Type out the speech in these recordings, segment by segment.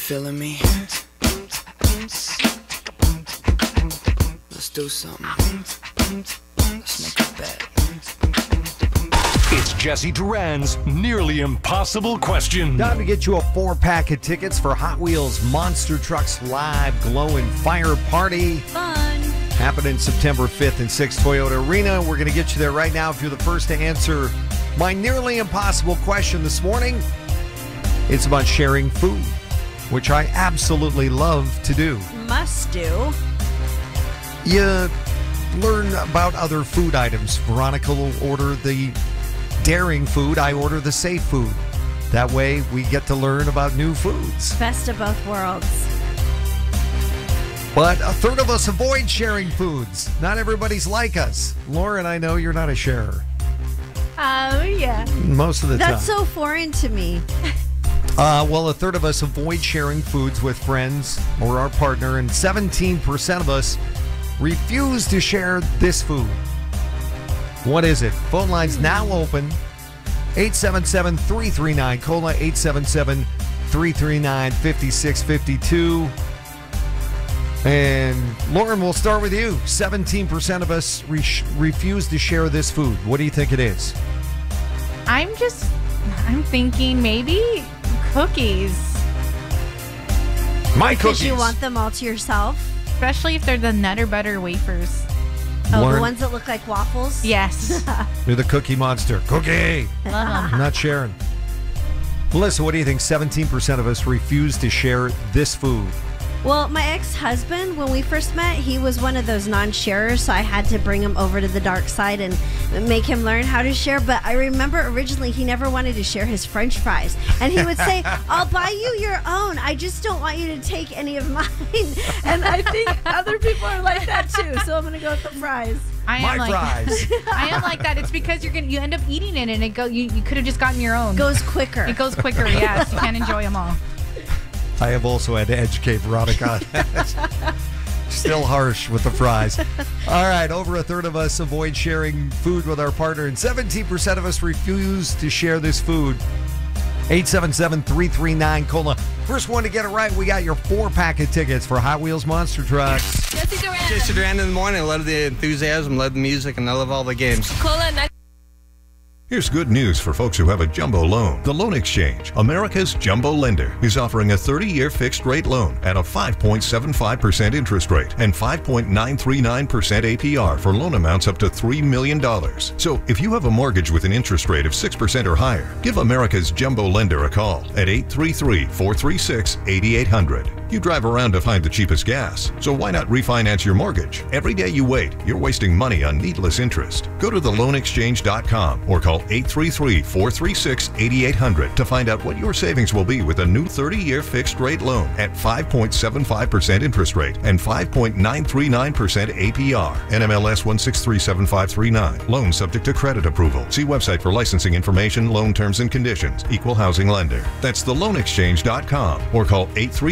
feeling me? Let's do something. Let's make a bet. It's Jesse Duran's Nearly Impossible Question. Time to get you a 4-pack of tickets for Hot Wheels Monster Trucks Live Glow and Fire Party. Fun. Happening September 5th and 6th, Toyota Arena. We're going to get you there right now if you're the first to answer my nearly impossible question this morning. It's about sharing food, which I absolutely love to do. Must do. You learn about other food items. Veronica will order the daring food. I order the safe food. That way we get to learn about new foods. Best of both worlds. But a third of us avoid sharing foods. Not everybody's like us. Lauren, I know you're not a sharer. Oh, yeah. Most of the time. That's so foreign to me. Well, a third of us avoid sharing foods with friends or our partner, and 17% of us refuse to share this food. What is it? Phone lines now open. 877-339-COLA, 877-339-5652. And Lauren, we'll start with you. 17% of us refuse to share this food. What do you think it is? I'm thinking maybe cookies. My Because cookies. you want them all to yourself? Especially if they're the Nutter Butter wafers. Oh, Lauren? the ones that look like waffles? Yes. You're the cookie monster. Cookie! Love I'm them. not sharing. Melissa, what do you think? 17% of us refuse to share this food. Well, my ex-husband, when we first met, he was one of those non-sharers, so I had to bring him over to the dark side and make him learn how to share. But I remember originally he never wanted to share his French fries. And he would say, I'll buy you your own. I just don't want you to take any of mine. And I think other people are like that too, so I'm going to go with the fries. I My am like, fries. I am like that. It's because you end up eating it and you could have just gotten your own. Goes quicker. It goes quicker, yes. You can't enjoy them all. I have also had to educate Veronica on that. Still harsh with the fries. All right, over a third of us avoid sharing food with our partner, and 17% of us refuse to share this food. 877-339-COLA. First one to get it right, we got your 4-pack of tickets for Hot Wheels Monster Trucks. Jesse Duran in the morning. I love the enthusiasm, love the music, and I love all the games. Here's good news for folks who have a jumbo loan. The Loan Exchange, America's jumbo lender, is offering a 30-year fixed-rate loan at a 5.75% interest rate and 5.939% APR for loan amounts up to $3 million. So if you have a mortgage with an interest rate of 6% or higher, give America's jumbo lender a call at 833-436-8800. You drive around to find the cheapest gas, so why not refinance your mortgage? Every day you wait, you're wasting money on needless interest. Go to theloanexchange.com or call 833-436-8800 to find out what your savings will be with a new 30-year fixed-rate loan at 5.75% interest rate and 5.939% APR. NMLS 1637539. Loan subject to credit approval. See website for licensing information, loan terms and conditions. Equal housing lender. That's theloanexchange.com or call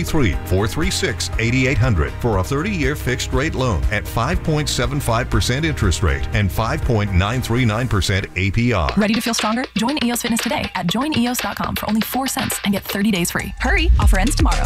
833-436-8800 for a 30-year fixed-rate loan at 5.75% interest rate and 5.939% APR. Ready to feel stronger? Join EOS Fitness today at joineos.com for only 4 cents and get 30 days free. Hurry! Offer ends tomorrow.